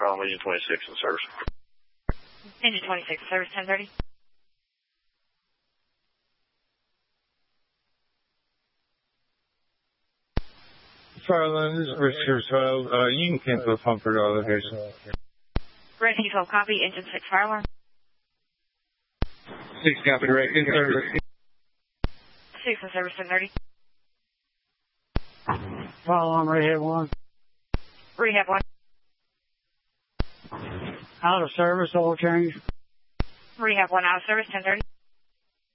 From Engine 26 in service. Engine 26 service 1030. Farland, this is Richard 12. You can cancel the phone for the location. Rescue 12 copy, engine 6 fire alarm. 6 copy, right, in service. 6 in service 1030. Fire alarm, rehab 1. Rehab 1. Out of service, oil change. Rehab 1 out of service 1030.